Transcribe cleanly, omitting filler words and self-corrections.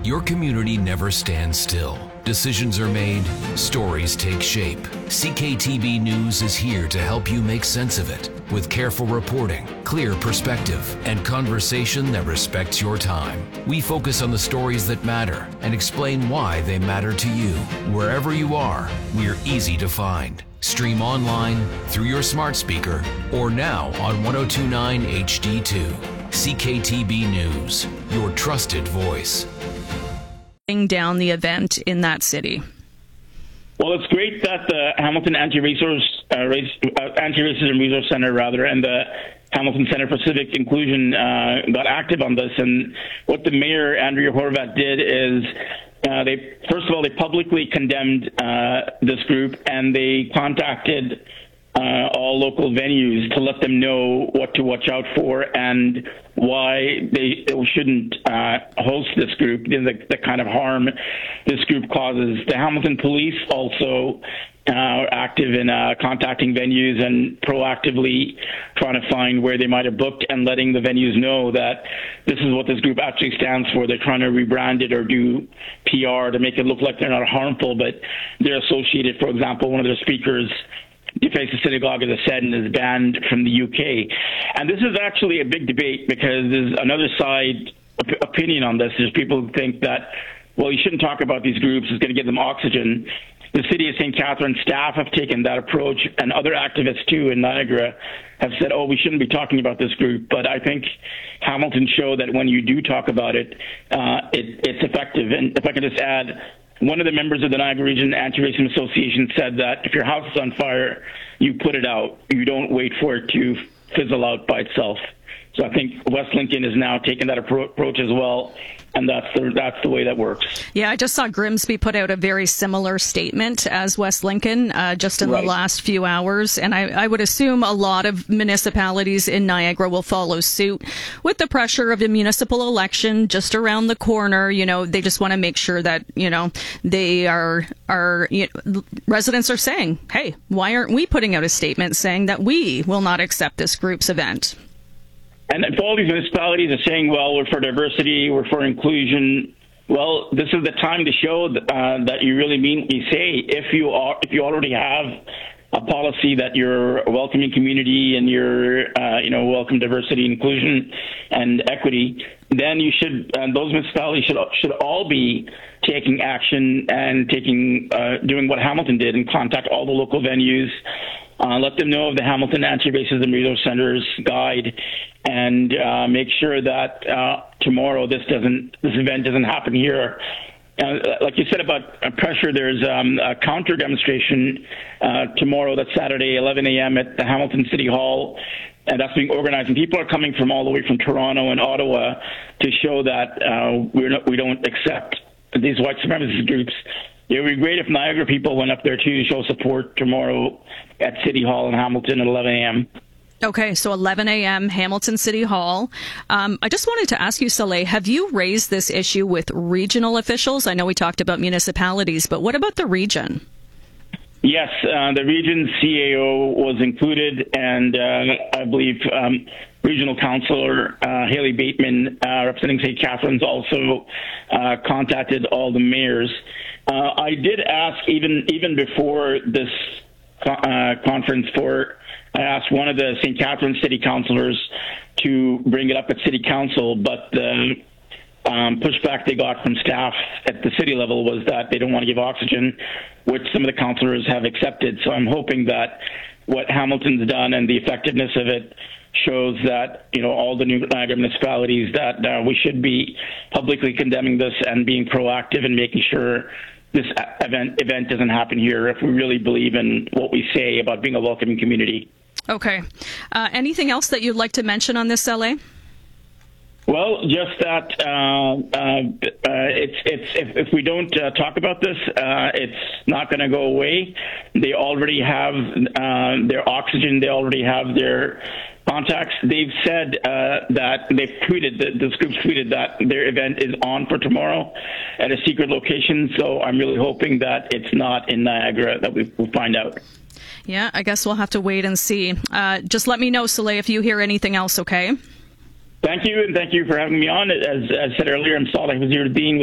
Your community never stands still. Decisions are made, stories take shape. CKTB News is here to help you make sense of it with careful reporting, clear perspective, and conversation that respects your time. We focus on the stories that matter and explain why they matter to you. Wherever you are, we're easy to find. Stream online, through your smart speaker, or now on 1029 HD2. CKTB News, your trusted voice. Down the event in that city. Well, it's great that the Hamilton Anti-Racism Resource Center, and the Hamilton Center for Civic Inclusion got active on this. And what the mayor, Andrea Horwath, did is they publicly condemned this group, and they contacted all local venues to let them know what to watch out for and why they shouldn't host this group, the kind of harm this group causes. The Hamilton Police also are active in contacting venues and proactively trying to find where they might have booked and letting the venues know that this is what this group actually stands for. They're trying to rebrand it or do PR to make it look like they're not harmful, but they're associated. For example, one of their speakers Defaces Synagogue, as I said, and is banned from the UK. And this is actually a big debate because there's another side opinion on this. There's people who think that, well, you shouldn't talk about these groups. It's going to give them oxygen. The City of St. Catharines staff have taken that approach, and other activists, too, in Niagara have said, oh, we shouldn't be talking about this group. But I think Hamilton showed that when you do talk about it, it's effective. And if I could just add, one of the members of the Niagara Region Anti-Racism Association said that if your house is on fire, you put it out. You don't wait for it to fizzle out by itself. So I think West Lincoln is now taking that approach as well, and that's the way that works. Yeah, I just saw Grimsby put out a very similar statement as West Lincoln just in the last few hours, and I would assume a lot of municipalities in Niagara will follow suit with the pressure of the municipal election just around the corner. You know, they just want to make sure that, you know, they are residents are saying, hey, why aren't we putting out a statement saying that we will not accept this group's event? And if all these municipalities are saying, well, we're for diversity, we're for inclusion, well, this is the time to show that you really mean what you say. If you already have a policy that you're a welcoming community and you're, welcome diversity, inclusion, and equity, then you should, those municipalities should all be taking action and doing what Hamilton did and contact all the local venues. Let them know of the Hamilton Anti-Racism Resource Center's guide, and make sure that tomorrow this event doesn't happen here. Like you said about pressure, there's a counter demonstration tomorrow. That's Saturday, 11 a.m. at the Hamilton City Hall, and that's being organized. And people are coming from all the way from Toronto and Ottawa to show that we don't accept these white supremacist groups. It would be great if Niagara people went up there, too, to show support tomorrow at City Hall in Hamilton at 11 a.m. Okay, so 11 a.m., Hamilton City Hall. I just wanted to ask you, Saleh, have you raised this issue with regional officials? I know we talked about municipalities, but what about the region? Yes, the region's CAO was included, and I believe Regional Councillor Haley Bateman, representing St. Catharines, also contacted all the mayors. I did ask, even before this conference, I asked one of the St. Catharines city councillors to bring it up at city council, but the pushback they got from staff at the city level was that they don't want to give oxygen, which some of the councillors have accepted. So I'm hoping that what Hamilton's done and the effectiveness of it shows that, all the new Niagara municipalities, that we should be publicly condemning this and being proactive and making sure this event doesn't happen here if we really believe in what we say about being a welcoming community. Okay. Anything else that you'd like to mention on this, Saleh? Well, just that if we don't talk about this, it's not going to go away. They already have their oxygen. They already have their contacts. They've said that this group's tweeted that their event is on for tomorrow at a secret location. So I'm really hoping that it's not in Niagara, that we'll find out. Yeah, I guess we'll have to wait and see. Just let me know, Saleh, if you hear anything else, okay? Thank you, and thank you for having me on. As I said earlier, I'm Saleh Wazir Eddin